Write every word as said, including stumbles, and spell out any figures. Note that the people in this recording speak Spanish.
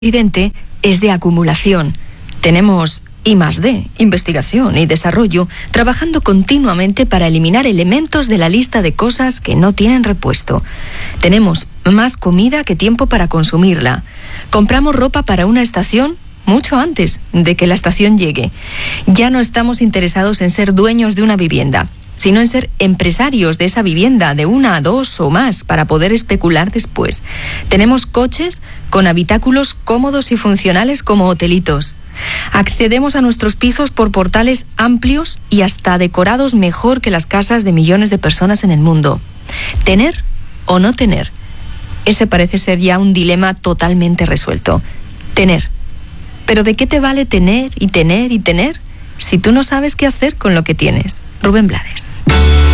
Evidente es de acumulación. Tenemos I más D, investigación y desarrollo, trabajando continuamente para eliminar elementos de la lista de cosas que no tienen repuesto. Tenemos más comida que tiempo para consumirla. Compramos ropa para una estación mucho antes de que la estación llegue. Ya no estamos interesados en ser dueños de una vivienda, sino en ser empresarios de esa vivienda, de una, dos o más, para poder especular después. Tenemos coches con habitáculos cómodos y funcionales como hotelitos. Accedemos a nuestros pisos por portales amplios y hasta decorados mejor que las casas de millones de personas en el mundo. ¿Tener o no tener? Ese parece ser ya un dilema totalmente resuelto. Tener. ¿Pero de qué te vale tener y tener y tener si tú no sabes qué hacer con lo que tienes? Rubén Blades.